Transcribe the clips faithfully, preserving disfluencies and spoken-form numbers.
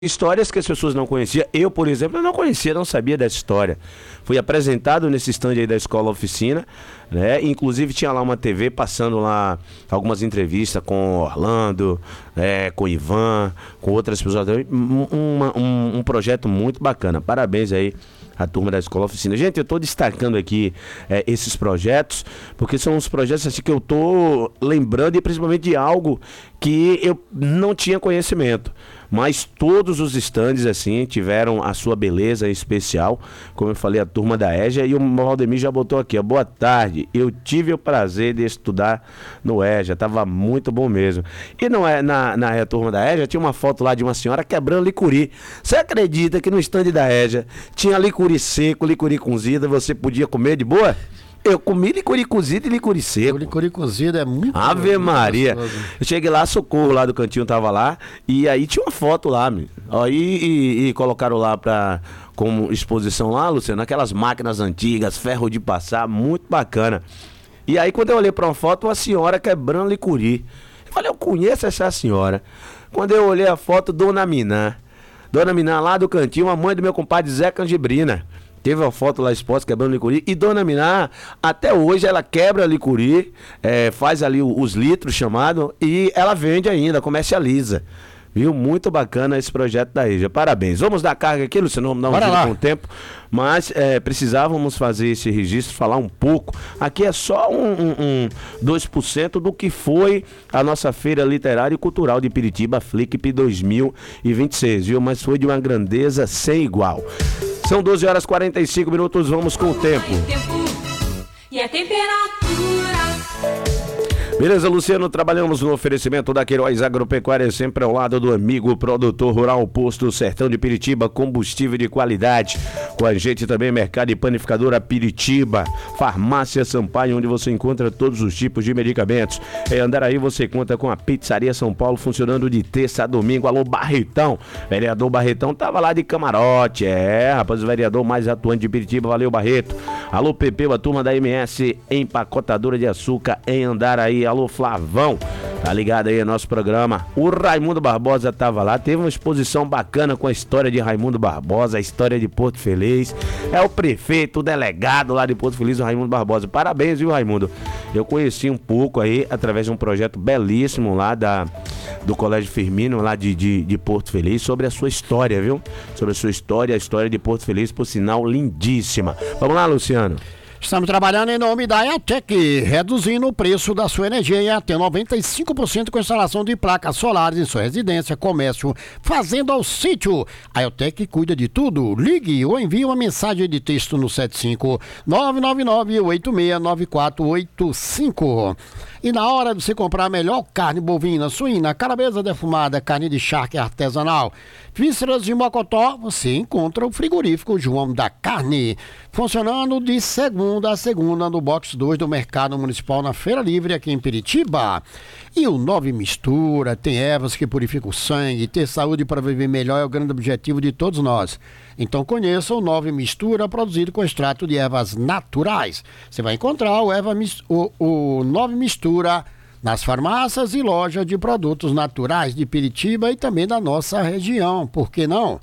Histórias que as pessoas não conheciam. Eu, por exemplo, eu não conhecia, não sabia dessa história. Fui apresentado nesse stand aí da Escola Oficina, né? Inclusive tinha lá uma T V passando lá algumas entrevistas com Orlando, né? Com Ivan, com outras pessoas. Um, uma, um, um projeto muito bacana. Parabéns aí a turma da Escola Oficina. Gente, eu estou destacando aqui é, esses projetos, porque são os projetos assim, que eu estou lembrando, e principalmente de algo que eu não tinha conhecimento. Mas todos os estandes assim tiveram a sua beleza especial. Como eu falei, a turma da EJA. E o Valdemir já botou aqui, ó, boa tarde, eu tive o prazer de estudar no EJA, tava muito bom mesmo. E não é, na, na turma da EJA tinha uma foto lá de uma senhora quebrando licuri. Você acredita que no estande da EJA tinha licuri seco, licuri cozido, você podia comer de boa? Eu comi licuri cozido e licuri seco. O licuri cozido é muito Ave Maria. Eu cheguei lá, Socorro lá do cantinho tava lá, e aí tinha uma foto lá, meu. Ó, e, e, e colocaram lá pra, como exposição lá, Luciano, aquelas máquinas antigas, ferro de passar, muito bacana. E aí quando eu olhei pra uma foto, uma senhora quebrando licuri. Eu falei, eu conheço essa senhora. Quando eu olhei a foto, Dona Miná. Dona Miná lá do cantinho, a mãe do meu compadre Zé Canjibrina. Teve uma foto lá exposta quebrando licuri. E Dona Miná, até hoje, ela quebra licuri, é, faz ali os litros chamado, e ela vende ainda, comercializa. Viu? Muito bacana esse projeto da EJA. Parabéns. Vamos dar carga aqui, Luciano, vamos dar um giro com o tempo. Mas é, precisávamos fazer esse registro, falar um pouco. Aqui é só um, um, um dois por cento do que foi a nossa Feira Literária e Cultural de Piritiba, Flip dois mil e vinte e seis, viu? Mas foi de uma grandeza sem igual. São doze horas e quarenta e cinco minutos, vamos com o tempo. E a temperatura. Beleza, Luciano, trabalhamos no oferecimento da Queiroz Agropecuária, sempre ao lado do amigo produtor rural, Posto Sertão de Piritiba, combustível de qualidade. Com a gente também, Mercado e Panificadora Piritiba, Farmácia Sampaio, onde você encontra todos os tipos de medicamentos. Em Andaraí você conta com a Pizzaria São Paulo, funcionando de terça a domingo. Alô, Barretão, vereador Barretão tava lá de camarote, é, rapaz, o vereador mais atuante de Piritiba, valeu, Barreto. Alô, Pepeu, a turma da M S Empacotadora de Açúcar em Andaraí. Alô, Flavão, tá ligado aí no nosso programa. O Raimundo Barbosa tava lá, teve uma exposição bacana com a história de Raimundo Barbosa, a história de Porto Feliz. É o prefeito, o delegado lá de Porto Feliz, o Raimundo Barbosa. Parabéns, viu, Raimundo? Eu conheci um pouco aí, através de um projeto belíssimo lá da, do Colégio Firmino, lá de, de, de Porto Feliz, sobre a sua história, viu? Sobre a sua história, a história de Porto Feliz, por sinal, lindíssima. Vamos lá, Luciano. Estamos trabalhando em nome da EATEC, reduzindo o preço da sua energia em até noventa e cinco por cento com instalação de placas solares em sua residência, comércio, fazenda ou sítio. A EATEC cuida de tudo. Ligue ou envie uma mensagem de texto no sete cinco nove nove nove oito seis nove quatro oito cinco. E na hora de você comprar a melhor carne bovina, suína, calabresa defumada, carne de charque artesanal, vísceras de mocotó, você encontra o frigorífico João da Carne, funcionando de segunda a segunda no box dois do Mercado Municipal na Feira Livre aqui em Piritiba. E o Nove Mistura tem ervas que purificam o sangue, ter saúde para viver melhor é o grande objetivo de todos nós. Então conheça o Nove Mistura, produzido com extrato de ervas naturais. Você vai encontrar o, erva, o, o Nove Mistura nas farmácias e lojas de produtos naturais de Piritiba e também da nossa região, por que não?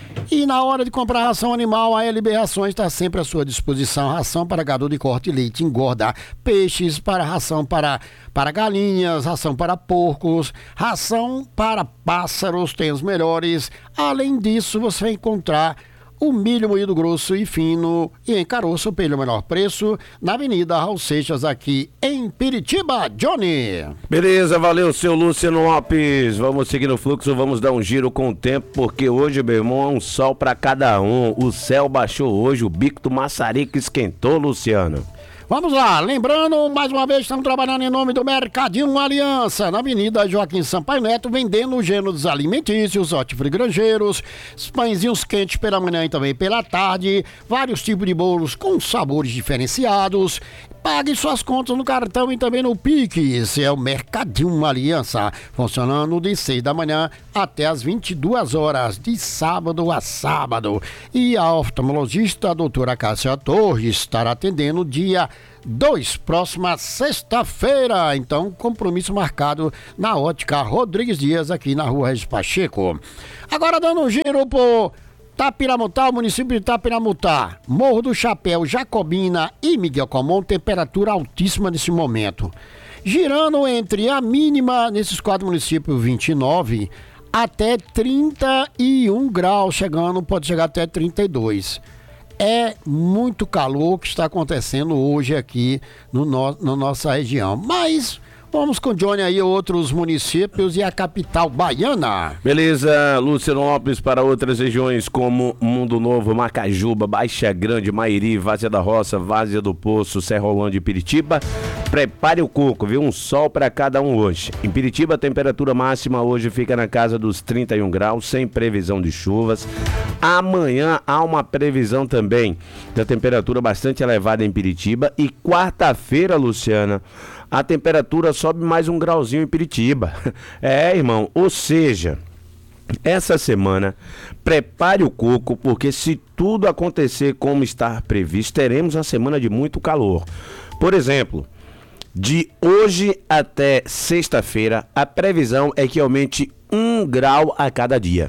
E na hora de comprar ração animal, a L B Rações está sempre à sua disposição. Ração para gado de corte, leite, engorda, peixes, para ração para, para galinhas, ração para porcos, ração para pássaros, tem os melhores. Além disso, você vai encontrar o milho moído grosso e fino e em caroço pelo menor preço na Avenida Raul Seixas, aqui em Piritiba, Johnny. Beleza, valeu, seu Luciano Lopes. Vamos seguir no fluxo, vamos dar um giro com o tempo, porque hoje, meu irmão, é um sol pra cada um. O céu baixou hoje, o bico do maçarico esquentou, Luciano. Vamos lá, lembrando, mais uma vez, estamos trabalhando em nome do Mercadinho Aliança, na Avenida Joaquim Sampaio Neto, vendendo gêneros alimentícios, hortifrutigranjeiros, pãezinhos quentes pela manhã e também pela tarde, vários tipos de bolos com sabores diferenciados, Pague suas contas no cartão e também no Pix. É o Mercadinho Aliança, funcionando de seis da manhã até as vinte e duas horas, de sábado a sábado. E a oftalmologista a doutora Cássia Torres estará atendendo dia dois, próxima sexta-feira. Então, compromisso marcado na Ótica Rodrigues Dias, aqui na rua Regis Pacheco. Agora dando um giro por Tapiramutá, o município de Tapiramutá, Morro do Chapéu, Jacobina e Miguel Comum, temperatura altíssima nesse momento. Girando entre a mínima nesses quatro municípios vinte e nove até trinta e um graus, chegando, pode chegar até trinta e dois. É muito calor que está acontecendo hoje aqui no no, na nossa região, mas vamos com o Johnny aí, outros municípios e a capital baiana. Beleza, Luciano Lopes, para outras regiões como Mundo Novo, Macajuba, Baixa Grande, Mairi, Várzea da Roça, Várzea do Poço, Serrolândia e Piritiba. Prepare o coco, viu? Um sol para cada um hoje. Em Piritiba, a temperatura máxima hoje fica na casa dos trinta e um graus, sem previsão de chuvas. Amanhã há uma previsão também da temperatura bastante elevada em Piritiba. E quarta-feira, Luciana, a temperatura sobe mais um grauzinho em Piritiba. É, irmão, ou seja, essa semana, prepare o coco, porque se tudo acontecer como está previsto, teremos uma semana de muito calor. Por exemplo, de hoje até sexta-feira, a previsão é que aumente um grau a cada dia.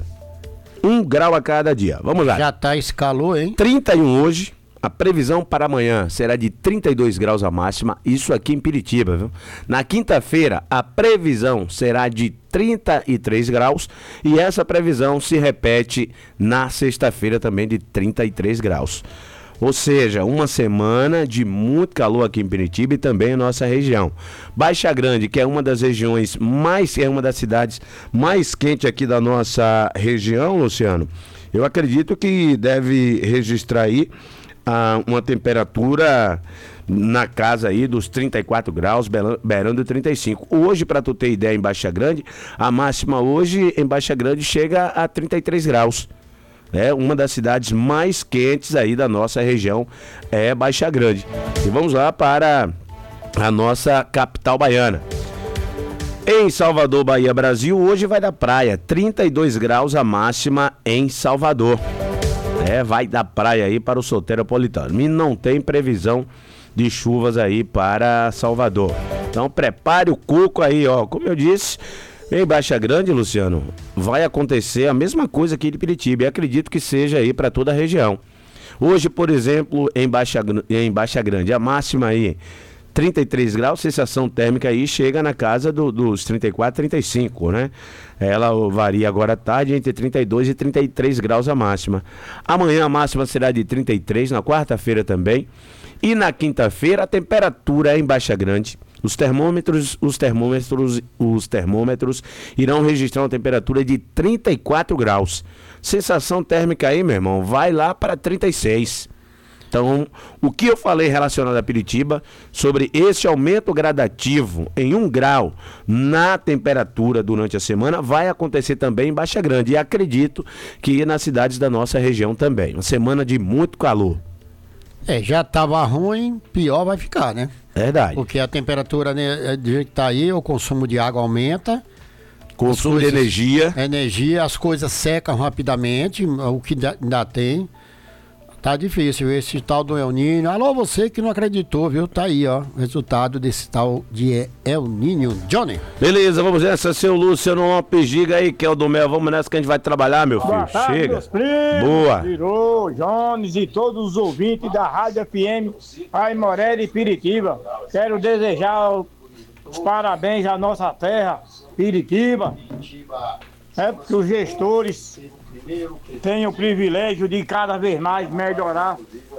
Um grau a cada dia. Vamos lá. Já tá esse calor, hein? trinta e um hoje. A previsão para amanhã será de trinta e dois graus a máxima, isso aqui em Piritiba, viu? Na quinta-feira, a previsão será de trinta e três graus e essa previsão se repete na sexta-feira também de trinta e três graus. Ou seja, uma semana de muito calor aqui em Piritiba e também em nossa região. Baixa Grande, que é uma das regiões mais, é uma das cidades mais quentes aqui da nossa região, Luciano, eu acredito que deve registrar aí ah, uma temperatura na casa aí dos trinta e quatro graus, beirando trinta e cinco. Hoje, para tu ter ideia, em Baixa Grande, a máxima hoje em Baixa Grande chega a trinta e três graus. É uma das cidades mais quentes aí da nossa região, é Baixa Grande. E vamos lá para a nossa capital baiana. Em Salvador, Bahia, Brasil, hoje vai da praia, trinta e dois graus a máxima em Salvador. É, vai da praia aí para o Soteropolitano. E não tem previsão de chuvas aí para Salvador. Então prepare o coco aí, ó. Como eu disse, em Baixa Grande, Luciano, vai acontecer a mesma coisa aqui de Piritiba. E acredito que seja aí para toda a região. Hoje, por exemplo, em Baixa, em Baixa Grande, a máxima aí trinta e três graus, sensação térmica aí chega na casa do, dos trinta e quatro, trinta e cinco, né? Ela varia agora à tarde entre trinta e dois e trinta e três graus a máxima. Amanhã a máxima será de trinta e três, na quarta-feira também. E na quinta-feira a temperatura é em Baixa Grande. Os termômetros, os termômetros, os termômetros irão registrar uma temperatura de trinta e quatro graus. Sensação térmica aí, meu irmão, vai lá para trinta e seis. Então, o que eu falei relacionado a Piritiba, sobre esse aumento gradativo em um grau na temperatura durante a semana, vai acontecer também em Baixa Grande. E acredito que nas cidades da nossa região também. Uma semana de muito calor. É, já estava ruim, pior vai ficar, né? Verdade. Porque a temperatura, né, do jeito que tá aí, o consumo de água aumenta. Consumo coisas, de energia. Energia, as coisas secam rapidamente, o que ainda tem. Tá difícil, esse tal do El Niño. Alô, você que não acreditou, viu? Tá aí, ó, o resultado desse tal de El Niño. Johnny. Beleza, vamos nessa, seu Luciano Lopes, diga aí, que é o do Mel. Vamos nessa que a gente vai trabalhar, meu filho. Boa tarde, chega. meus primos, Boa. Virou, Jones e todos os ouvintes da Rádio F M, Pai Moré e Piritiba. Quero desejar os parabéns à nossa terra, Piritiba. É porque os gestores têm o privilégio de cada vez mais melhorar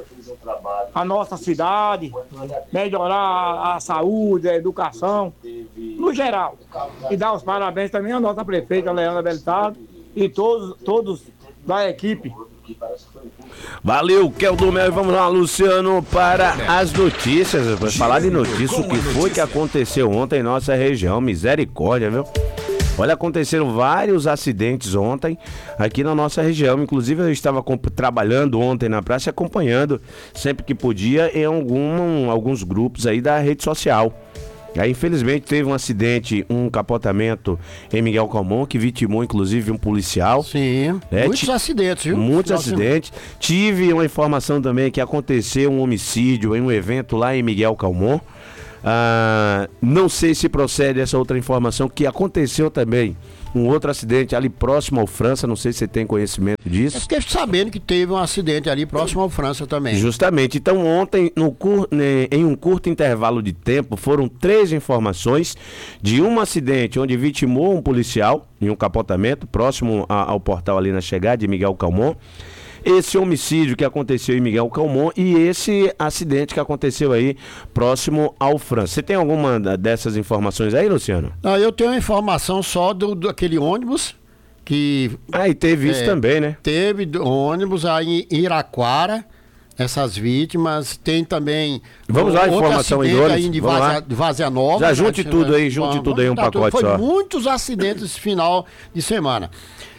a nossa cidade, melhorar a saúde, a educação, no geral. E dar os parabéns também à nossa prefeita Leandra Beltardo e todos, todos da equipe. Valeu, Keldo Mel. Vamos lá, Luciano, para as notícias. Para falar de notícias, o que foi que aconteceu ontem em nossa região. Misericórdia, viu? Olha, aconteceram vários acidentes ontem aqui na nossa região. Inclusive, eu estava trabalhando ontem na praça, acompanhando sempre que podia em algum, alguns grupos aí da rede social. Aí, infelizmente, teve um acidente, um capotamento em Miguel Calmon, que vitimou, inclusive, um policial. Sim, é, muitos t- acidentes, viu? Muitos acidentes. Tive uma informação também que aconteceu um homicídio em um evento lá em Miguel Calmon. Ah, não sei se procede essa outra informação, que aconteceu também um outro acidente ali próximo ao França, não sei se você tem conhecimento disso. Eu fiquei sabendo que teve um acidente ali próximo ao França também. Justamente, então ontem, no cur... em um curto intervalo de tempo, foram três informações de um acidente onde vitimou um policial em um capotamento próximo a, ao portal ali na chegada de Miguel Calmon. Esse homicídio que aconteceu em Miguel Calmon e esse acidente que aconteceu aí próximo ao França. Você tem alguma dessas informações aí, Luciano? Não, eu tenho a informação só do, do aquele ônibus que... Ah, e teve isso é, também, né? Teve ônibus aí em Iraquara, essas vítimas. Tem também... Vamos lá, a informação aí do ônibus. Aí de Vazia, Vazia Nova. Já junte né? tudo aí, junte tudo aí um pacote foi só. Foi muitos acidentes esse final de semana.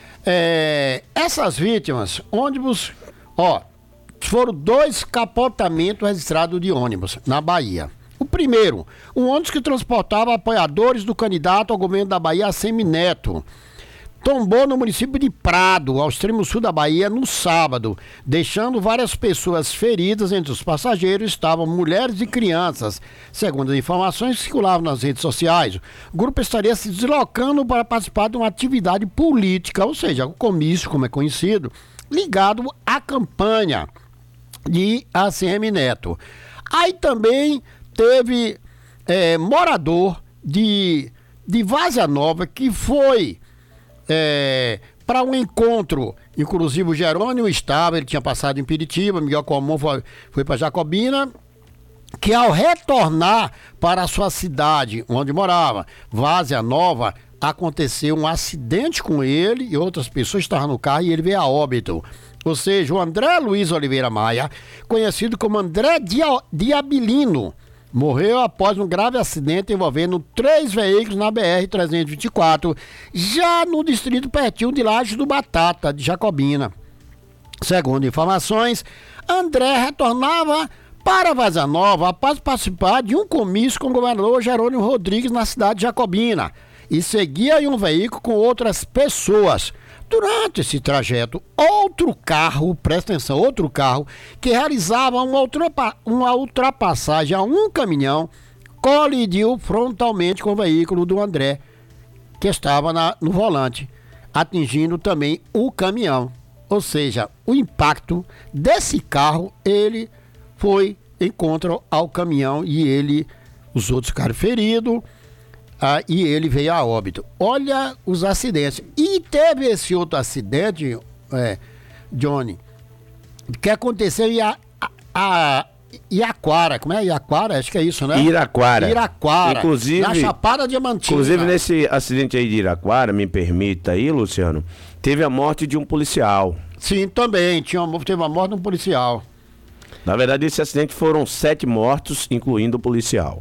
É, essas vítimas, ônibus, ó, foram dois capotamentos registrados de ônibus na Bahia. O primeiro, um ônibus que transportava apoiadores do candidato ao governo da Bahia, Semineto, tombou no município de Prado, ao extremo sul da Bahia, no sábado, deixando várias pessoas feridas. Entre os passageiros estavam mulheres e crianças. Segundo as informações que circulavam nas redes sociais, o grupo estaria se deslocando para participar de uma atividade política, ou seja, o comício, como é conhecido, ligado à campanha de A C M Neto. Aí também teve é, morador de, de Vazia Nova que foi... É, para um encontro, inclusive o Jerônimo estava, ele tinha passado em Piritiba, Miguel Calmon foi, foi para Jacobina, que ao retornar para a sua cidade, onde morava, Vazia Nova, aconteceu um acidente com ele e outras pessoas estavam no carro e ele veio a óbito. Ou seja, o André Luiz Oliveira Maia, conhecido como André Diabilino, morreu após um grave acidente envolvendo três veículos na B R trezentos e vinte e quatro, já no distrito pertinho de Lajes do Batata, de Jacobina. Segundo informações, André retornava para Vazia Nova após participar de um comício com o governador Jerônimo Rodrigues na cidade de Jacobina e seguia em um veículo com outras pessoas. Durante esse trajeto, outro carro, presta atenção, outro carro, que realizava uma, ultrapa, uma ultrapassagem a um caminhão, colidiu frontalmente com o veículo do André, que estava na, no volante, atingindo também o caminhão. Ou seja, o impacto desse carro, ele foi em contra ao caminhão e ele, os outros ficaram feridos. Ah, e ele veio a óbito. Olha os acidentes. E teve esse outro acidente, é, Johnny, que aconteceu em a, a, a Iaquara. Como é? Iaquara? Acho que é isso, né? Iraquara. Iraquara. Inclusive, na Chapada Diamantina. Inclusive, nesse acidente aí de Iraquara, me permita aí, Luciano, teve a morte de um policial. Sim, também. Tinha uma, teve a morte de um policial. Na verdade, esse acidente foram sete mortos, incluindo o policial.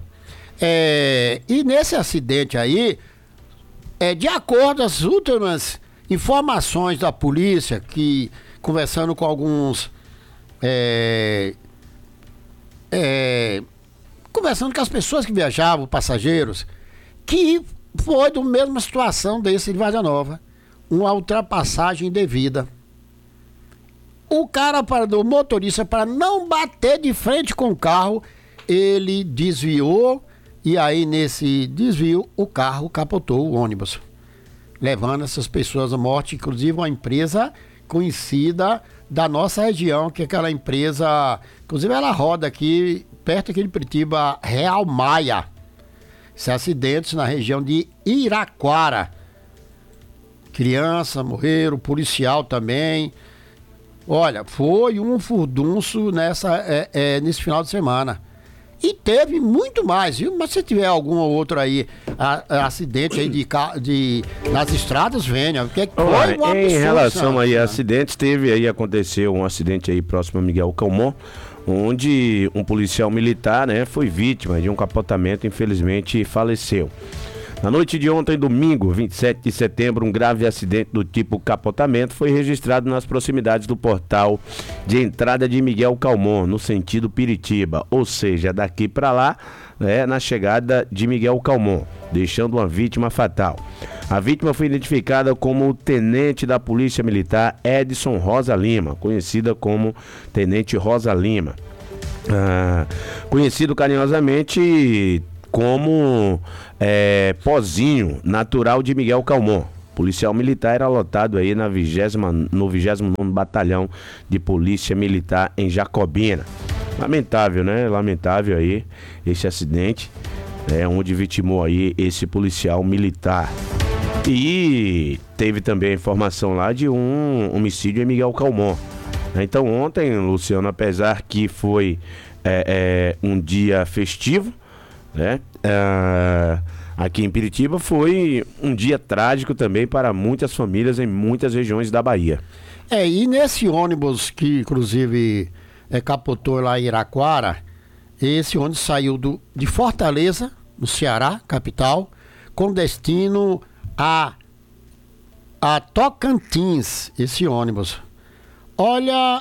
É, e nesse acidente aí, é, de acordo com as últimas informações da polícia, que conversando com alguns é, é, conversando com as pessoas que viajavam, passageiros, que foi da mesma situação desse de Vazia Nova, uma ultrapassagem indevida. O cara, para o motorista, para não bater de frente com o carro, ele desviou. E aí, nesse desvio, o carro capotou o ônibus, levando essas pessoas à morte, inclusive uma empresa conhecida da nossa região, que é aquela empresa, inclusive ela roda aqui, perto aqui de Piritiba, Real Maia. Esses acidentes na região de Iraquara. Criança morreram, policial também. Olha, foi um furdunço nessa, é, é, nesse final de semana. E teve muito mais, viu? Mas se tiver algum ou outro aí, a, a acidente aí de, de, nas estradas, venha. Porque Olha, foi em relação aí a acidentes, teve aí, aconteceu um acidente aí próximo a Miguel Calmon, onde um policial militar, né, foi vítima de um capotamento e infelizmente faleceu. Na noite de ontem, domingo, vinte e sete de setembro, um grave acidente do tipo capotamento foi registrado nas proximidades do portal de entrada de Miguel Calmon, no sentido Piritiba, ou seja, daqui para lá, né, na chegada de Miguel Calmon, deixando uma vítima fatal. A vítima foi identificada como o tenente da Polícia Militar Edson Rosa Lima, conhecida como Tenente Rosa Lima, ah, conhecido carinhosamente como é, Pozinho, natural de Miguel Calmon. Policial militar era lotado aí na vigésima, no vigésimo nono Batalhão de Polícia Militar em Jacobina. Lamentável, né? Lamentável aí esse acidente, é, onde vitimou aí esse policial militar. E teve também a informação lá de um homicídio em Miguel Calmon. Então ontem, Luciano, apesar que foi é, é, um dia festivo, né? Uh, aqui em Piritiba, foi um dia trágico também para muitas famílias em muitas regiões da Bahia. É, e nesse ônibus que inclusive é, capotou lá em Iraquara, esse ônibus saiu do, de Fortaleza, no Ceará, capital, com destino a, a Tocantins, esse ônibus. Olha,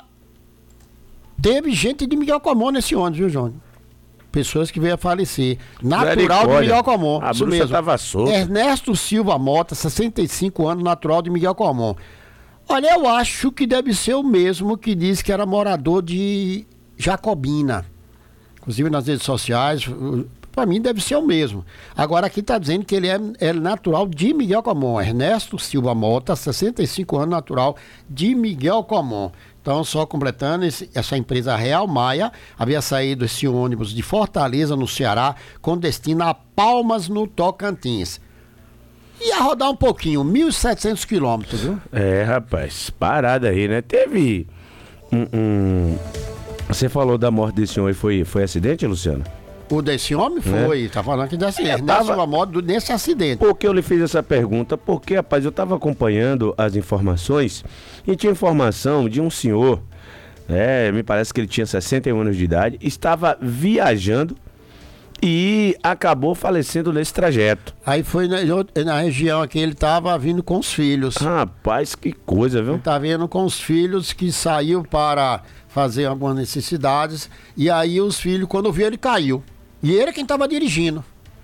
teve gente de Miguel Calmon nesse ônibus, viu, João? Pessoas que veio a falecer. Natural de Miguel Calmon. A isso bruxa mesmo. Tava solta. Ernesto Silva Mota, sessenta e cinco anos, natural de Miguel Calmon. Olha, eu acho que deve ser o mesmo que disse que era morador de Jacobina. Inclusive nas redes sociais, para mim deve ser o mesmo. Agora aqui está dizendo que ele é, é natural de Miguel Calmon. Ernesto Silva Mota, sessenta e cinco anos, natural de Miguel Calmon. Então, só completando, esse, essa empresa Real Maia havia saído esse ônibus de Fortaleza, no Ceará, com destino a Palmas, no Tocantins. Ia rodar um pouquinho, mil e setecentos quilômetros, viu? É, rapaz, parada aí, né? Teve um, um... Você falou da morte desse homem, foi, foi acidente, Luciano? O desse homem foi, é. Tá falando que desse acidente. Tava... Nessa moto nesse acidente. Por que eu lhe fiz essa pergunta? Porque, rapaz, eu estava acompanhando as informações e tinha informação de um senhor, é, me parece que ele tinha sessenta e um anos de idade, estava viajando e acabou falecendo nesse trajeto. Aí foi na, na região aqui, ele estava vindo com os filhos. Rapaz, que coisa, viu? Ele estava vindo com os filhos que saiu para fazer algumas necessidades e aí os filhos, quando viu, ele caiu. E ele é quem estava dirigindo.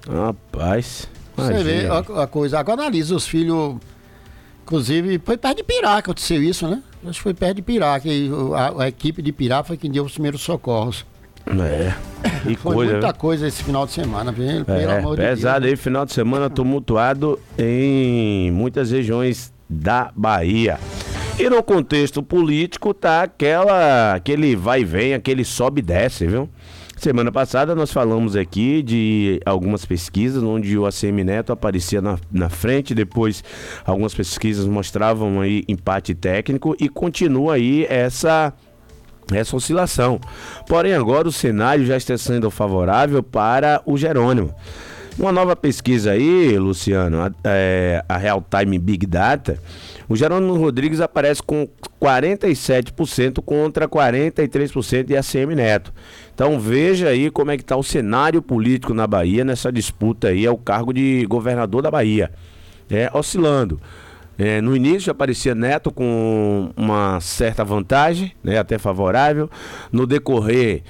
Rapaz, você vê a, a coisa. Agora analisa os filhos. Inclusive, foi perto de Pirá que aconteceu isso, né? Acho que foi perto de Pirá, que a, a equipe de Pirá foi quem deu os primeiros socorros. É, que foi coisa. muita coisa esse final de semana, pelo é, amor de pesado Deus. Aí, final de semana tumultuado em muitas regiões da Bahia. E no contexto político tá aquela, aquele vai e vem, aquele sobe e desce, viu? Semana passada nós falamos aqui de algumas pesquisas onde o A C M Neto aparecia na, na frente, depois algumas pesquisas mostravam aí empate técnico e continua aí essa, essa oscilação. Porém agora o cenário já está sendo favorável para o Jerônimo. Uma nova pesquisa aí, Luciano, a, é, a Real Time Big Data, o Jerônimo Rodrigues aparece com quarenta e sete por cento contra quarenta e três por cento de A C M Neto. Então veja aí como é que está o cenário político na Bahia nessa disputa aí, é o cargo de governador da Bahia, é, oscilando. É, no início aparecia Neto com uma certa vantagem, né, até favorável. No decorrer,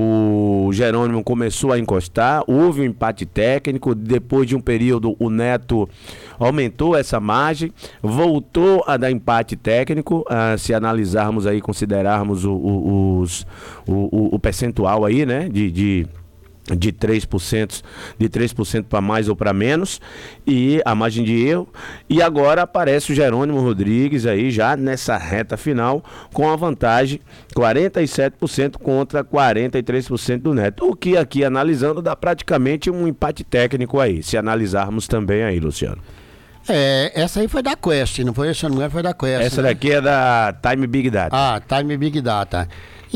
o Jerônimo começou a encostar, houve um empate técnico. Depois de um período, o Neto aumentou essa margem, voltou a dar empate técnico. Ah, se analisarmos aí, considerarmos o, o, os, o, o percentual aí, né, de... de de três por cento, de três por cento para mais ou para menos, e a margem de erro. E agora aparece o Jerônimo Rodrigues aí já nessa reta final com a vantagem quarenta e sete por cento contra quarenta e três por cento do Neto, o que aqui analisando dá praticamente um empate técnico aí, se analisarmos também aí, Luciano. É, essa aí foi da Quest, não foi? Se não me engano, foi da Quest. Essa né? daqui é da Time Big Data. Ah, Time Big Data.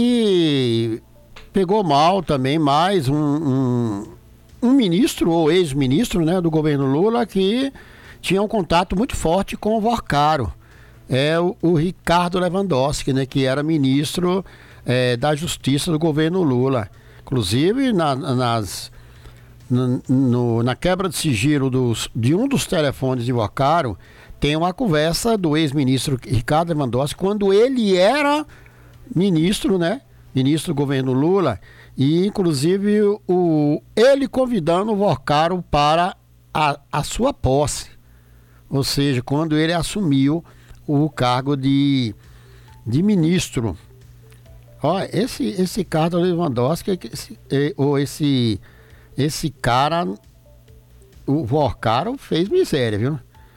E pegou mal também mais um, um, um ministro ou ex-ministro, né, do governo Lula que tinha um contato muito forte com o Vorcaro. É o, o Ricardo Lewandowski, né, que era ministro é, da Justiça do governo Lula. Inclusive na, nas, no, no, na quebra de sigilo dos, de um dos telefones de Vocaro, tem uma conversa do ex-ministro Ricardo Lewandowski, quando ele era ministro, né? Ministro do governo Lula, e inclusive o, ele convidando o Vocaro para a, a sua posse. Ou seja, quando ele assumiu o cargo de, de ministro. Ó, esse, esse Ricardo Lewandowski, esse, ou esse, esse cara, o Vocaro fez miséria, viu?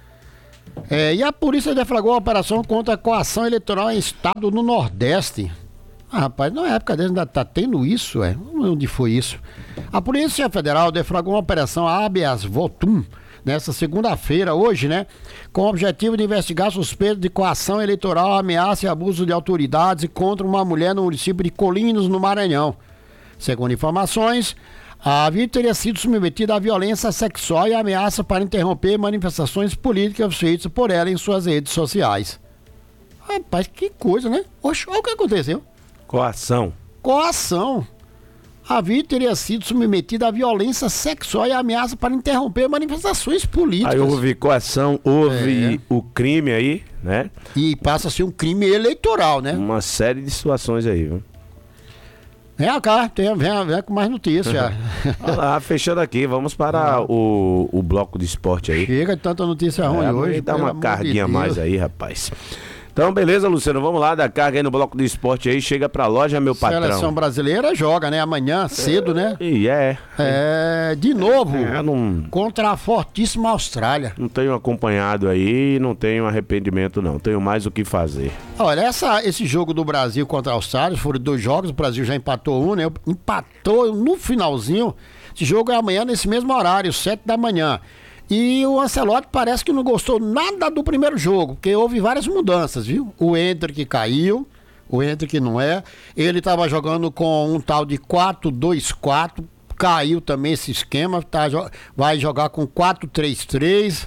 É, e a polícia deflagrou a operação contra a coação eleitoral em estado no Nordeste. Ah, rapaz, na época dele ainda tá tendo isso, é? Onde foi isso? A Polícia Federal deflagrou uma operação habeas votum nesta segunda-feira, hoje, né? Com o objetivo de investigar suspeito de coação eleitoral, ameaça e abuso de autoridades contra uma mulher no município de Colinos, no Maranhão. Segundo informações, a vítima teria sido submetida à violência sexual e ameaça para interromper manifestações políticas feitas por ela em suas redes sociais. Rapaz, que coisa, né? Oxe, olha o que aconteceu. Coação. Coação. A vítima teria sido submetida à violência sexual e ameaça para interromper manifestações políticas. Aí houve coação, houve é. o crime aí, né? E passa a ser um crime eleitoral, né? Uma série de situações aí, viu? Vem cá, tem, vem, vem com mais notícia. Olha lá, fechando aqui, vamos para o, o bloco de esporte aí. Chega de tanta notícia ruim é, hoje. Dá uma carguinha a de mais aí, rapaz. Então, beleza, Luciano, vamos lá, dar carga aí no bloco do esporte aí, chega pra loja, meu patrão. Seleção brasileira joga, né, amanhã, cedo, né? E é. É, de novo, é, não, contra a fortíssima Austrália. Não tenho acompanhado aí, não tenho arrependimento não, tenho mais o que fazer. Olha, essa, esse jogo do Brasil contra a Austrália, foram dois jogos, o Brasil já empatou um, né? Empatou no finalzinho, esse jogo é amanhã nesse mesmo horário, sete da manhã. E o Ancelotti parece que não gostou nada do primeiro jogo, porque houve várias mudanças, viu? O Hendrick caiu, o Hendrick não é. Ele estava jogando com um tal de quatro dois quatro, caiu também esse esquema, tá, vai jogar com quatro três três.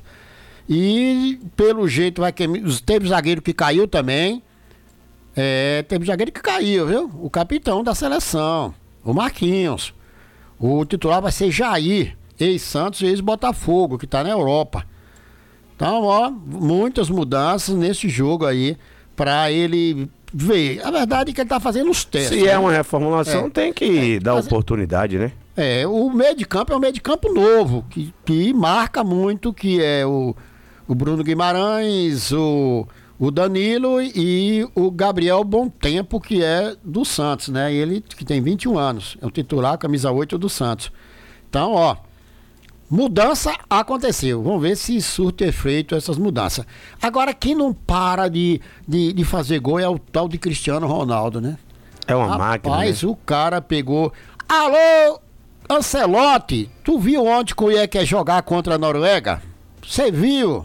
E pelo jeito vai que teve zagueiro que caiu também. É, teve zagueiro que caiu, viu? O capitão da seleção, o Marquinhos. O titular vai ser Jair, ex-Santos e ex-Botafogo, que tá na Europa. Então, ó, muitas mudanças nesse jogo aí, pra ele ver. A verdade é que ele tá fazendo os testes. Se né? é uma reformulação, é. tem que é. dar Mas, oportunidade, né? É, o meio de campo é um meio de campo novo, que, que marca muito, que é o, o Bruno Guimarães, o, o Danilo e o Gabriel Bontempo, que é do Santos, né? Ele que tem vinte e um anos, é o titular, camisa oito do Santos. Então, ó, mudança aconteceu. Vamos ver se surte efeito essas mudanças. Agora, quem não para de, de, de fazer gol é o tal de Cristiano Ronaldo, né? É uma Rapaz, máquina, Mas né? o cara pegou... Alô, Ancelotti, tu viu ontem que o I E quer jogar contra a Noruega? Você viu?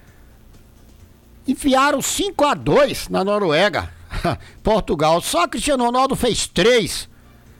Enfiaram cinco a dois na Noruega. Portugal. Só Cristiano Ronaldo fez três.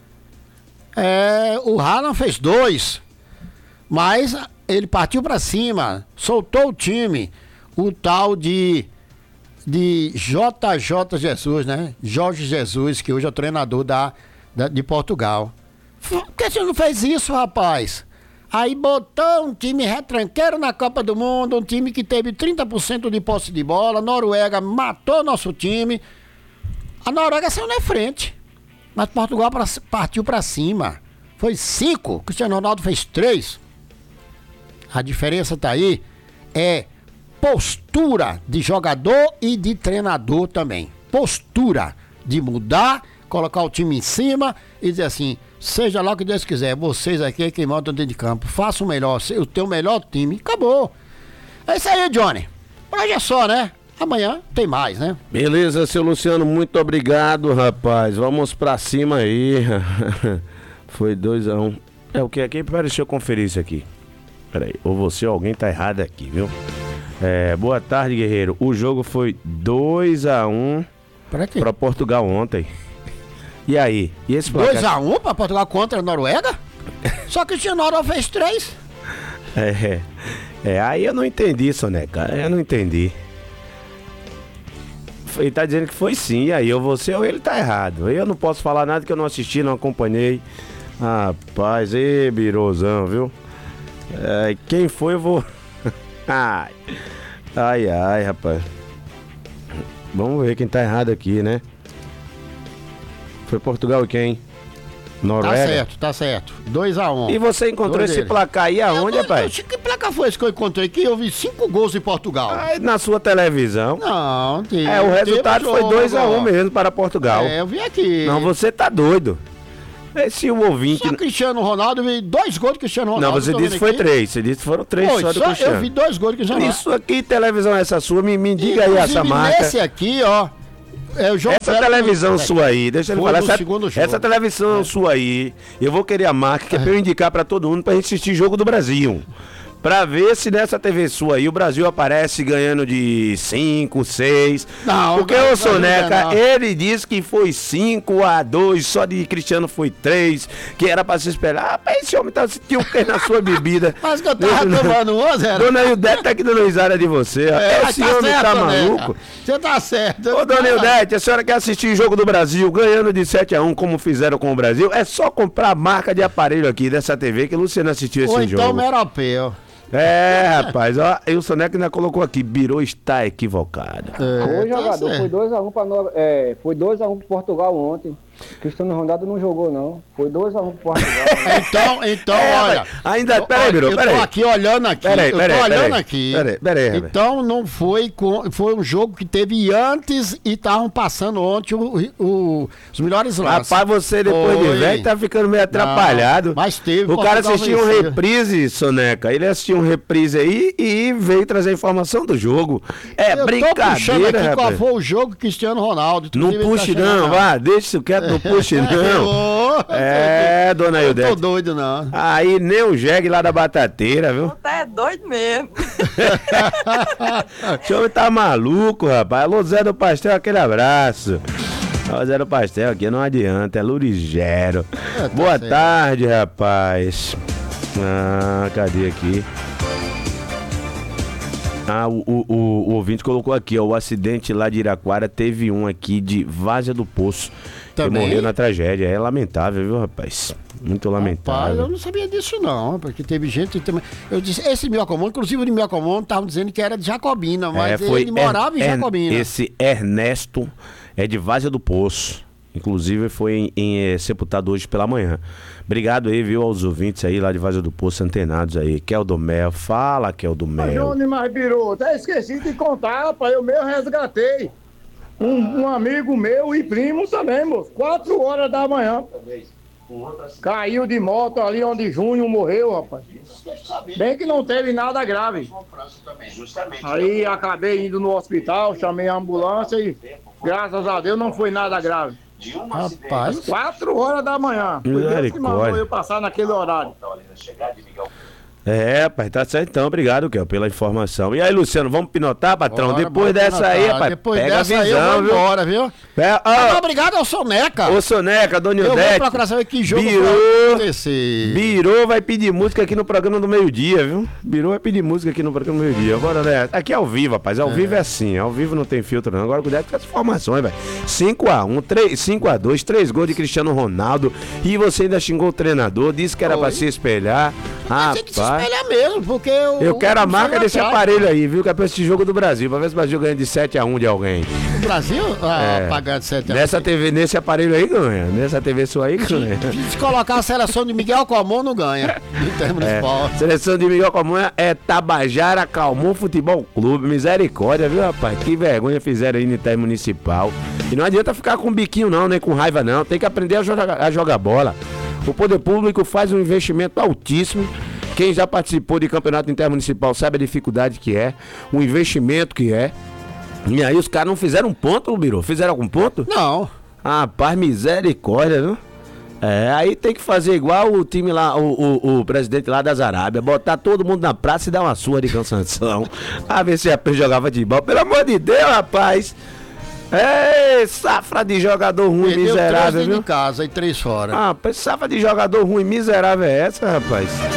É, o Haaland fez dois. Mas ele partiu pra cima, soltou o time, o tal de, de J J Jesus, né? Jorge Jesus, que hoje é o treinador da, da, de Portugal. Por que você não fez isso, rapaz? Aí botou um time retranqueiro na Copa do Mundo, um time que teve trinta por cento de posse de bola, a Noruega matou nosso time. A Noruega saiu na frente, mas Portugal pra, partiu pra cima. Foi cinco, Cristiano Ronaldo fez três. A diferença tá aí, é postura de jogador e de treinador também. Postura de mudar, colocar o time em cima e dizer assim, seja lá o que Deus quiser, vocês aqui é quem mandam dentro de campo, faça o melhor, o teu melhor time, acabou. É isso aí, Johnny. Por hoje é só, né? Amanhã tem mais, né? Beleza, seu Luciano, muito obrigado, rapaz. Vamos pra cima aí. Foi dois a um. É o que aqui? Peraí, deixa eu conferir isso aqui. Peraí, ou você ou alguém tá errado aqui, viu? É, boa tarde, guerreiro. O jogo foi dois a um pra, quê? pra Portugal ontem. E aí? E esse placar? dois a um pra Portugal contra a Noruega? Só que o Cristiano Ronaldo fez três. É, é, aí eu não entendi, Soneca. Eu não entendi. Ele tá dizendo que foi sim, e aí eu, você ou ele tá errado. Eu não posso falar nada que eu não assisti, não acompanhei. Rapaz, ê, birozão, viu? É, quem foi, eu vou... ai, ai, ai, rapaz. Vamos ver quem tá errado aqui, né? Foi Portugal e quem? Noruega? Tá certo, tá certo. dois a um. E você encontrou Dois esse dele. placar aí aonde, Eu- rapaz? eu- Que placa foi esse que eu encontrei aqui? Eu vi cinco gols em Portugal. Aí na sua televisão. Não, tem. É, o resultado teve foi jogo, dois a um ó. mesmo para Portugal. É, eu vi aqui. Não, você tá doido. Esse o ouvinte... Só Cristiano Ronaldo, eu vi dois gols de Cristiano Ronaldo. Não, você tô disse vendo que foi aqui. três. Você disse que foram três Foi, só do só Cristiano. eu vi dois gols de Cristiano Ronaldo. Isso aqui, televisão é essa sua, me, me diga aí essa Inclusive, marca. Nesse aqui, ó. É o jogo Essa Fera- televisão É, sua aí, deixa ele Foi falar. no Essa, segundo jogo. essa televisão sua aí, eu vou querer a marca que é pra eu indicar pra todo mundo pra gente assistir jogo do Brasil. Pra ver se nessa T V sua aí o Brasil aparece ganhando de cinco, seis. Não, Porque não, o não, Soneca, não. ele disse que foi cinco a dois, só de Cristiano foi três, que era pra se esperar. Rapaz, esse homem tá sentindo o que na sua bebida? Mas que eu tava tomando um, Zé. Dona Ildete tá aqui dando risada de você. É, Esse tá homem certo, tá né, maluco. cara? Você tá certo. Ô, dona Ildete, a senhora quer assistir jogo do Brasil ganhando de sete a um, como fizeram com o Brasil? É só comprar a marca de aparelho aqui dessa T V que o Luciano assistiu esse Ou então jogo. Meropeu. É, rapaz, ó, e o Soneca ainda colocou aqui, Birô está equivocado. É, Foi tá jogador, certo. foi dois a um para Nor- é, foi dois a um pro Portugal ontem. Cristiano Ronaldo não jogou não. Foi dois a um pro Portugal. Então, então, É, olha. mas ainda- peraí, Birô, eu peraí. tô aqui olhando aqui. Peraí, eu peraí, tô olhando peraí. aqui. Peraí, peraí, Herbert. Então não foi com, foi um jogo que teve antes e estavam passando ontem o, o- os melhores lances. Rapaz, você depois Foi. de velho tá ficando meio atrapalhado. mas teve, O cara Portugal assistiu um venceu. reprise, Soneca. Ele assistiu um reprise aí e veio trazer a informação do jogo. É Eu tô puxando brincadeira, aqui qual rapaz. foi o jogo Cristiano Ronaldo. Não Inclusive, ele puxe tá não, chegando. vá, deixa isso quieto, não puxe não. Ô, É, dona eu tô Ildete. doido, não. Aí nem o jegue lá da batateira, viu? Tá é doido mesmo. O senhor tá maluco, rapaz. Alô, Zé do Pastel, aquele abraço. Ó, Zé do Pastel aqui não adianta, é Lurigero. tá Boa certo. tarde, rapaz. Ah, cadê aqui? Ah, o, o, o, o ouvinte colocou aqui, ó, o acidente lá de Iraquara teve um aqui de Várzea do Poço, Também? que morreu na tragédia. É lamentável, viu, rapaz? Muito Rapaz, lamentável. eu não sabia disso não, porque teve gente também. Eu disse, esse Miocomon, inclusive o de Miocomon, estavam dizendo que era de Jacobina, mas É, foi ele morava em Er- Er- Jacobina. Esse Ernesto é de Várzea do Poço. Inclusive foi em, em, eh, sepultado hoje pela manhã. Obrigado aí, viu, aos ouvintes aí lá de Várzea do Poço, antenados aí. Keldo Mel, fala Keldo Mel. Johnny mais Biru, até esqueci de contar, rapaz, eu mesmo resgatei. Um, um amigo meu e primo também, moço. Quatro horas da manhã. Caiu de moto ali onde Júnior morreu, rapaz. Bem que não teve nada grave. Aí acabei indo no hospital, chamei a ambulância e graças a Deus não foi nada grave. Rapaz, Quatro horas da manhã. Foi Deus que Misericórdia. mandou eu passar naquele horário. É, rapaz, tá certo então. Obrigado, Kel, pela informação. E aí, Luciano, vamos pinotar, patrão? bora, Depois bora dessa aí, pinotar. rapaz, Depois pega dessa a aí eu visão, vou viu? embora, viu? Pega, Ah, ó, obrigado ao Soneca. ô Soneca, Dona Eu vou Ildete. procurar saber que jogo Birô. vai acontecer. Birô vai pedir música aqui no programa do meio-dia, viu? Birô vai pedir música aqui no programa do meio-dia. Agora, né? Aqui é ao vivo, rapaz. Ao vivo é assim. Ao vivo não tem filtro, não. Agora cuidado com as informações, velho. cinco a um, cinco a dois, três gols de Cristiano Ronaldo. E você ainda xingou o treinador, disse que era Oi? pra se espelhar. Mas tem que se Rapaz. espelhar mesmo, porque eu. Eu quero a eu marca fui desse atrás. aparelho aí, viu? Que é pra esse jogo do Brasil. Pra ver se o Brasil ganha de sete a um de alguém. O Brasil? Ah, É. pagar de sete a um. Nessa T V, nesse aparelho aí ganha. Nessa T V sua aí ganha. Se colocar a seleção de Miguel Comon, não ganha. Em termos de É. esporte. Seleção de Miguel Camunha é Tabajara Calmon Futebol Clube. Misericórdia, viu, rapaz? Que vergonha fizeram aí no Intermunicipal. E não adianta ficar com biquinho, não, nem com raiva, não. Tem que aprender a jogar, a jogar bola. O poder público faz um investimento altíssimo. Quem já participou de campeonato intermunicipal sabe a dificuldade que é, o investimento que é. E aí os caras não fizeram um ponto, Lubiro? Fizeram algum ponto? Não. Rapaz, misericórdia, viu? É, aí tem que fazer igual o time lá, o, o, o presidente lá das Arábias, botar todo mundo na praça e dar uma surra de cansação. A ver se a P jogava futebol. Pelo amor de Deus, rapaz! Ei, safra de jogador ruim, Perdeu três miserável, dentro viu? de casa e três fora. Ah, safra de jogador ruim, miserável é essa, rapaz?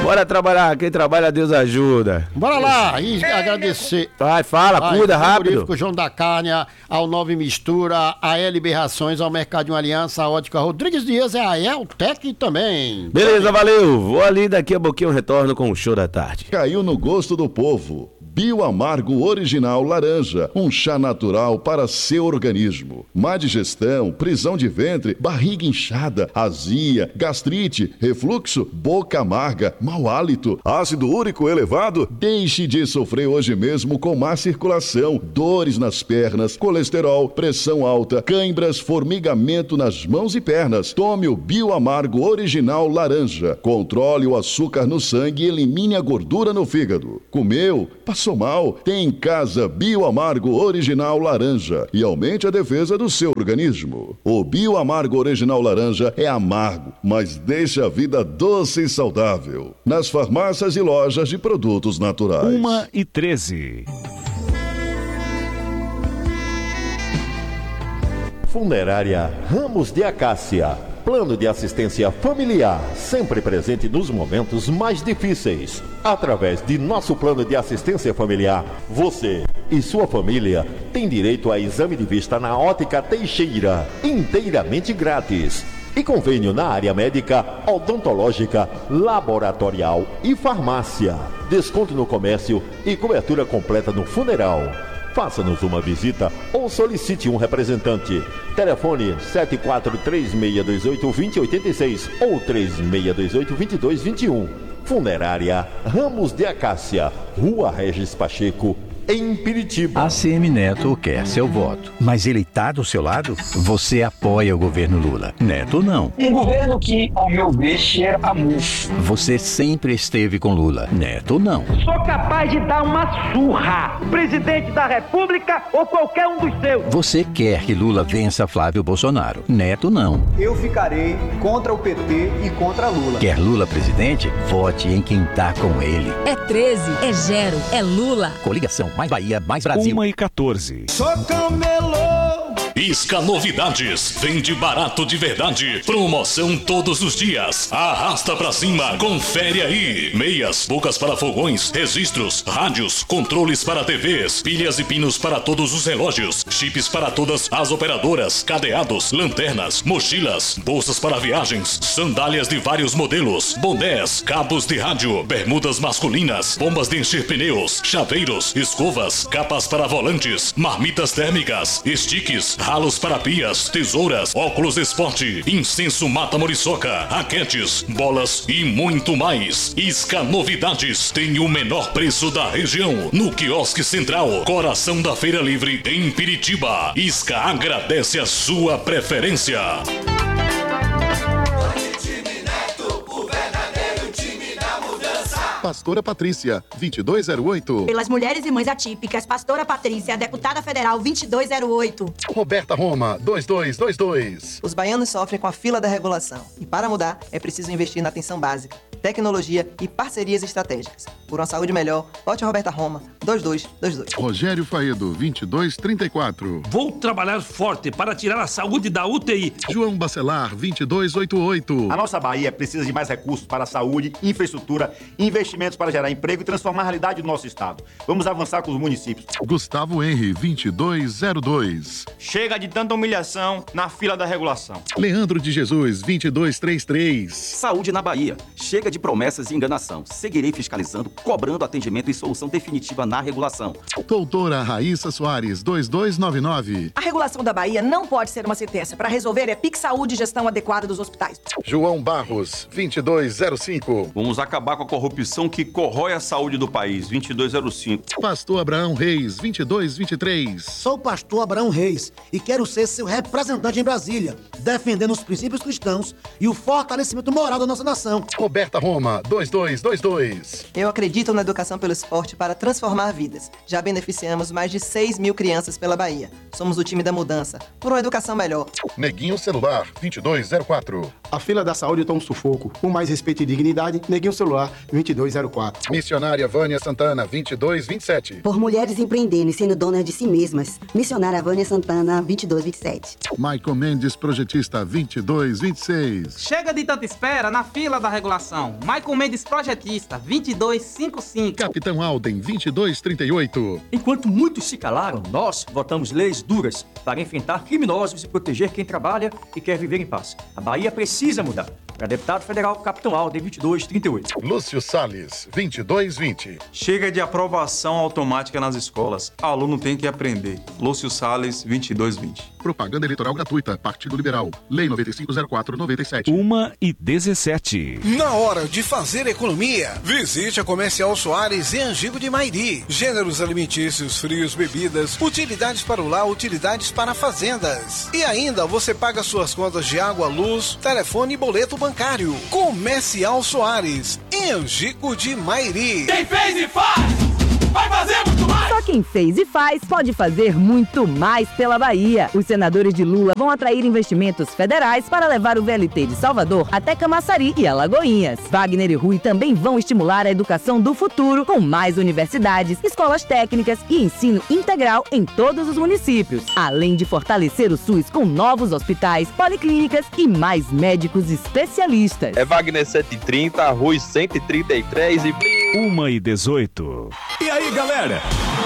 Bora trabalhar, quem trabalha Deus ajuda. Bora lá e agradecer. Vai, fala, Ai, cuida, ao rápido. Frigorífico João da Carne, ao Nove Mistura, a L B Rações, ao Mercadinho Aliança, a Ótica Rodrigues Dias e a Eltec também. Beleza, valeu. Vou ali, daqui a pouquinho eu retorno com o show da tarde. Caiu no gosto do povo. Bioamargo Original Laranja, um chá natural para seu organismo. Má digestão, prisão de ventre, barriga inchada, azia, gastrite, refluxo, boca amarga, mau hálito, ácido úrico elevado? Deixe de sofrer hoje mesmo com má circulação, dores nas pernas, colesterol, pressão alta, cãibras, formigamento nas mãos e pernas. Tome o Bioamargo Original Laranja. Controle o açúcar no sangue e elimine a gordura no fígado. Comeu? Passou mal? Tem em casa Bioamargo Original Laranja e aumente a defesa do seu organismo. O Bioamargo Original Laranja é amargo, mas deixa a vida doce e saudável. Nas farmácias e lojas de produtos naturais. uma e treze. Funerária Ramos de Acácia. Plano de assistência familiar, sempre presente nos momentos mais difíceis. Através de nosso plano de assistência familiar, você e sua família têm direito a exame de vista na Ótica Teixeira, inteiramente grátis. E convênio na área médica, odontológica, laboratorial e farmácia. Desconto no comércio e cobertura completa no funeral. Faça-nos uma visita ou solicite um representante. Telefone sete quatro três seis dois oito dois zero oito seis ou três seis dois oito dois dois dois um. Funerária Ramos de Acácia, Rua Regis Pacheco, em Piritiba. A C M Neto quer seu voto, mas ele tá do seu lado? Você apoia o governo Lula. Neto não. Um governo que, ao meu ver, cheira a mufo. Você sempre esteve com Lula. Neto não. Sou capaz de dar uma surra, presidente da República ou qualquer um dos seus. Você quer que Lula vença Flávio Bolsonaro. Neto não. Eu ficarei contra o P T e contra Lula. Quer Lula presidente? Vote em quem tá com ele. É treze, é Gero, é Lula. Coligação Mais Bahia, Mais Brasil. uma e quatorze. Sou camelô. Isca Novidades, vende barato de verdade, promoção todos os dias, arrasta pra cima, confere aí, meias, bocas para fogões, registros, rádios, controles para T Vs, pilhas e pinos para todos os relógios, chips para todas as operadoras, cadeados, lanternas, mochilas, bolsas para viagens, sandálias de vários modelos, bonés, cabos de rádio, bermudas masculinas, bombas de encher pneus, chaveiros, escovas, capas para volantes, marmitas térmicas, sticks, ralos para pias, tesouras, óculos esporte, incenso mata muriçoca, raquetes, bolas e muito mais. Isca Novidades tem o menor preço da região no quiosque central, coração da Feira Livre em Piritiba. Isca agradece a sua preferência. Pastora Patrícia, vinte e dois zero oito. Pelas mulheres e mães atípicas, Pastora Patrícia, deputada federal, vinte e dois zero oito. Roberta Roma, vinte e dois vinte e dois. Os baianos sofrem com a fila da regulação. E para mudar, é preciso investir na atenção básica, tecnologia e parcerias estratégicas. Por uma saúde melhor, vote a Roberta Roma, vinte e dois vinte e dois. Rogério Faedo, vinte e dois trinta e quatro. Vou trabalhar forte para tirar a saúde da U T I. João Bacelar, vinte e dois oitenta e oito. A nossa Bahia precisa de mais recursos para a saúde, infraestrutura, investimentos para gerar emprego e transformar a realidade do nosso estado. Vamos avançar com os municípios. Gustavo Henry, vinte e dois zero dois. Chega de tanta humilhação na fila da regulação. Leandro de Jesus, vinte e dois trinta e três. Saúde na Bahia. Chega de promessas e enganação. Seguirei fiscalizando, cobrando atendimento e solução definitiva na regulação. Doutora Raíssa Soares, vinte e dois noventa e nove. A regulação da Bahia não pode ser uma sentença. Para resolver é P I C Saúde e gestão adequada dos hospitais. João Barros, vinte e dois zero cinco. Vamos acabar com a corrupção que corrói a saúde do país, vinte e dois zero cinco. Pastor Abraão Reis, vinte e dois vinte e três. Sou o pastor Abraão Reis e quero ser seu representante em Brasília, defendendo os princípios cristãos e o fortalecimento moral da nossa nação. Roberta Roma, vinte e dois vinte e dois. Eu acredito na educação pelo esporte para transformar vidas. Já beneficiamos mais de seis mil crianças pela Bahia. Somos o time da mudança, por uma educação melhor. Neguinho Celular, vinte e dois zero quatro. A fila da saúde tá um sufoco. Com mais respeito e dignidade, neguei o celular vinte e dois zero quatro. Missionária Vânia Santana, vinte e dois vinte e sete. Por mulheres empreendendo e sendo donas de si mesmas. Missionária Vânia Santana, vinte e dois vinte e sete. Maicon Mendes, projetista, vinte e dois vinte e seis. Chega de tanta espera na fila da regulação. Maicon Mendes, projetista, vinte e dois cinquenta e cinco. Capitão Alden, vinte e dois trinta e oito. Enquanto muitos se calaram, nós votamos leis duras para enfrentar criminosos e proteger quem trabalha e quer viver em paz. A Bahia precisa mudar. Para deputado federal, Capitão Alden, vinte e dois trinta e oito. Lúcio Salles, vinte e dois vinte. Chega de aprovação automática nas escolas. Aluno tem que aprender. Lúcio Salles, vinte e dois vinte. Propaganda eleitoral gratuita. Partido Liberal. Lei noventa e cinco zero quatro noventa e sete. uma e dezessete. Na hora de fazer economia, visite a Comercial Soares em Angico de Mairi. Gêneros alimentícios, frios, bebidas, utilidades para o lar, utilidades para fazendas. E ainda você paga suas contas de água, luz, telefone e boleto bancário. Comercial Soares, em Angico de Mairi. Quem fez e faz, vai fazer muito mais! Só quem fez e faz pode fazer muito mais pela Bahia. Os senadores de Lula vão atrair investimentos federais para levar o V L T de Salvador até Camaçari e Alagoinhas. Wagner e Rui também vão estimular a educação do futuro com mais universidades, escolas técnicas e ensino integral em todos os municípios. Além de fortalecer o SUS com novos hospitais, policlínicas e mais médicos especialistas. É Wagner cento e trinta, Rui cento e trinta e três e... uma e dezoito. E aí, galera?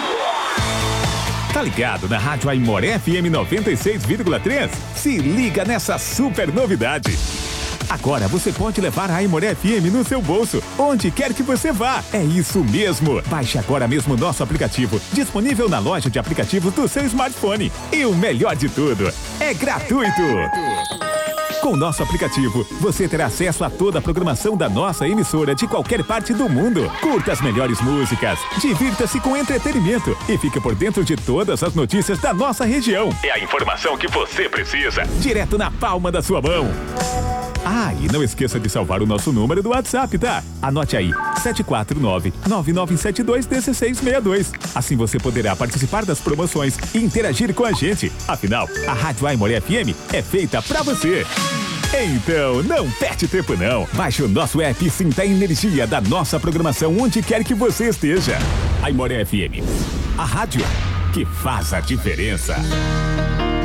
Tá ligado na Rádio Aimoré F M noventa e seis vírgula três? Se liga nessa super novidade. Agora você pode levar a Aimoré F M no seu bolso, onde quer que você vá. É isso mesmo. Baixe agora mesmo o nosso aplicativo, disponível na loja de aplicativos do seu smartphone. E o melhor de tudo, é gratuito. Com o nosso aplicativo, você terá acesso a toda a programação da nossa emissora de qualquer parte do mundo. Curta as melhores músicas, divirta-se com entretenimento e fique por dentro de todas as notícias da nossa região. É a informação que você precisa, direto na palma da sua mão. Ah, e não esqueça de salvar o nosso número do WhatsApp, tá? Anote aí, sete quatro nove, nove nove sete dois, um seis seis dois. Assim você poderá participar das promoções e interagir com a gente. Afinal, a Rádio Aimoré F M é feita pra você. Então, não perde tempo não. Baixe o nosso app e sinta a energia da nossa programação onde quer que você esteja. Aimoré F M, a rádio que faz a diferença.